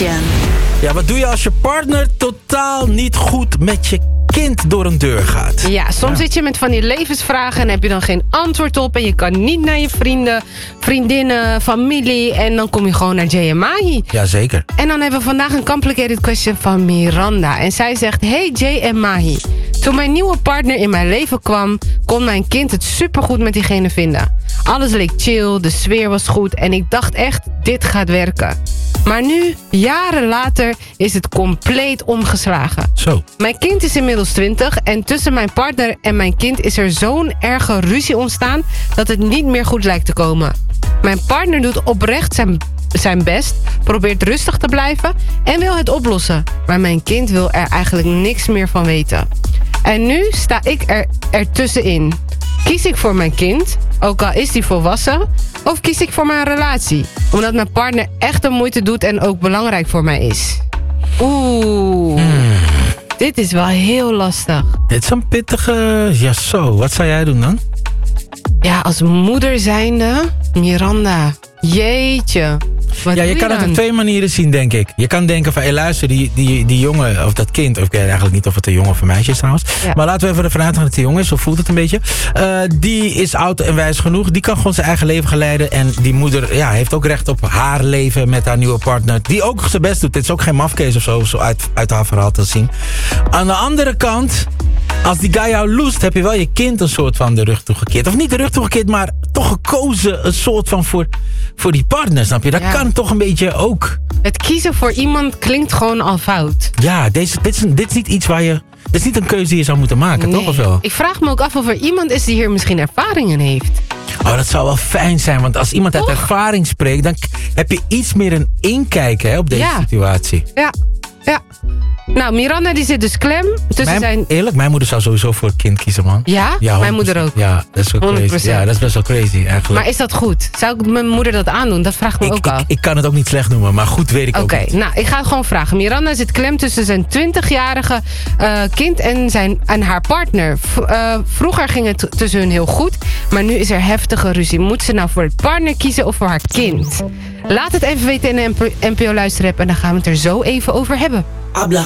Kardashian. Ja, wat doe je als je partner totaal niet goed met je kind door een deur gaat? Ja, soms zit je met van die levensvragen en heb je dan geen antwoord op. En je kan niet naar je vrienden, vriendinnen, familie. En dan kom je gewoon naar Jay en Mahi. Jazeker. En dan hebben we vandaag een complicated question van Miranda. En zij zegt, hey Jay en Mahi. Toen mijn nieuwe partner in mijn leven kwam, kon mijn kind het supergoed met diegene vinden. Alles leek chill, de sfeer was goed en ik dacht echt, dit gaat werken. Maar nu, jaren later, is het compleet omgeslagen. Zo. Mijn kind is inmiddels 20 en tussen mijn partner en mijn kind is er zo'n erge ruzie ontstaan dat het niet meer goed lijkt te komen. Mijn partner doet oprecht zijn best, probeert rustig te blijven en wil het oplossen. Maar mijn kind wil er eigenlijk niks meer van weten. En nu sta ik er tussenin. Kies ik voor mijn kind, ook al is die volwassen, of kies ik voor mijn relatie? Omdat mijn partner echt de moeite doet en ook belangrijk voor mij is. Dit is wel heel lastig. Het is een pittige... Ja, zo. Wat zou jij doen dan? Ja, als moeder zijnde, Miranda, jeetje. Wat Ja, je kan het op twee manieren zien, denk ik. Je kan denken van, hé luister, die jongen of dat kind... of ik weet eigenlijk niet of het een jongen of een meisje is trouwens... Ja. maar laten we even ervan uitgaan dat het een jongen is, zo voelt het een beetje. Die is oud en wijs genoeg. Die kan gewoon zijn eigen leven gaan leiden. En die moeder heeft ook recht op haar leven met haar nieuwe partner... die ook zijn best doet. Dit is ook geen mafkees of zo uit haar verhaal te zien. Aan de andere kant... Als die guy jou loest, heb je wel je kind een soort van de rug toegekeerd. Of niet de rug toegekeerd, maar toch gekozen een soort van voor die partner, snap je? Dat kan toch een beetje ook. Het kiezen voor iemand klinkt gewoon al fout. Ja, dit is niet iets waar je... Dit is niet een keuze die je zou moeten maken, toch? Of wel? Ik vraag me ook af of er iemand is die hier misschien ervaring in heeft. Oh, dat zou wel fijn zijn, want als iemand uit ervaring spreekt... dan heb je iets meer een inkijken op deze situatie. Ja. Nou, Miranda die zit dus klem tussen Eerlijk, mijn moeder zou sowieso voor het kind kiezen, man. Ja? Mijn moeder ook. Ja, dat is wel crazy. Ja, dat is best wel crazy, eigenlijk. Maar is dat goed? Zou ik mijn moeder dat aandoen? Dat vraagt me ook af. Ik kan het ook niet slecht noemen, maar goed weet ik ook niet. Oké, nou, ik ga het gewoon vragen. Miranda zit klem tussen zijn 20-jarige kind en haar partner. Vroeger ging het tussen hun heel goed, maar nu is er heftige ruzie. Moet ze nou voor het partner kiezen of voor haar kind? Laat het even weten in de NPO Luisterapp en dan gaan we het er zo even over hebben.